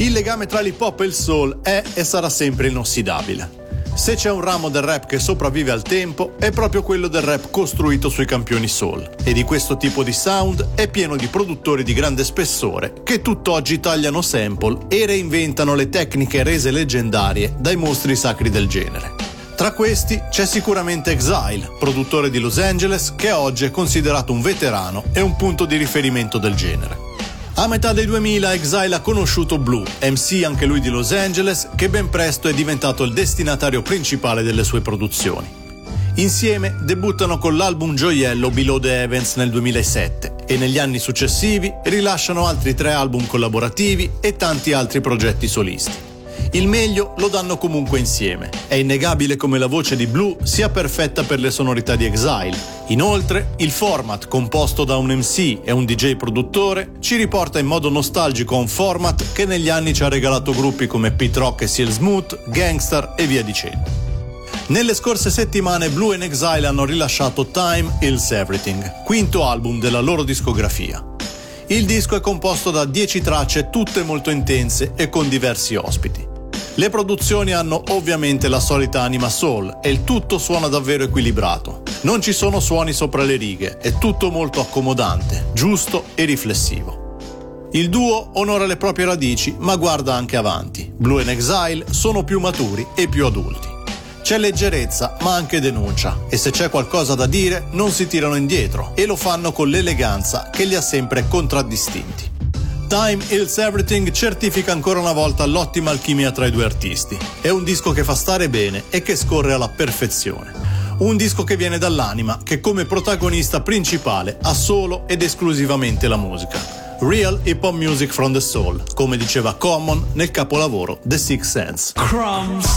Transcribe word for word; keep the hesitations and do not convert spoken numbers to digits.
Il legame tra l'hip hop e il soul è e sarà sempre inossidabile. Se c'è un ramo del rap che sopravvive al tempo, è proprio quello del rap costruito sui campioni soul. E di questo tipo di sound è pieno di produttori di grande spessore che tutt'oggi tagliano sample e reinventano le tecniche rese leggendarie dai mostri sacri del genere. Tra questi c'è sicuramente Exile, produttore di Los Angeles, che oggi è considerato un veterano e un punto di riferimento del genere. A metà dei duemila Exile ha conosciuto Blue, M C anche lui di Los Angeles, che ben presto è diventato il destinatario principale delle sue produzioni. Insieme debuttano con l'album gioiello Below the Heavens nel duemilasette e negli anni successivi rilasciano altri tre album collaborativi e tanti altri progetti solisti. Il meglio lo danno comunque insieme. È innegabile come la voce di Blue sia perfetta per le sonorità di Exile. Inoltre, il format, composto da un M C e un D J produttore, ci riporta in modo nostalgico a un format che negli anni ci ha regalato gruppi come Pete Rock e Seal Smooth, Gangstar e via dicendo. Nelle scorse settimane Blue e Exile hanno rilasciato Time Heals Everything, quinto album della loro discografia. Il disco è composto da dieci tracce tutte molto intense e con diversi ospiti. Le produzioni hanno ovviamente la solita anima soul e il tutto suona davvero equilibrato. Non ci sono suoni sopra le righe, è tutto molto accomodante, giusto e riflessivo. Il duo onora le proprie radici ma guarda anche avanti. Blue and Exile sono più maturi e più adulti. C'è leggerezza ma anche denuncia e se c'è qualcosa da dire non si tirano indietro e lo fanno con l'eleganza che li ha sempre contraddistinti. Time Heals Everything certifica ancora una volta l'ottima alchimia tra i due artisti. È un disco che fa stare bene e che scorre alla perfezione. Un disco che viene dall'anima, che come protagonista principale ha solo ed esclusivamente la musica. Real hip hop music from the soul, come diceva Common nel capolavoro The Sixth Sense. Crumbs.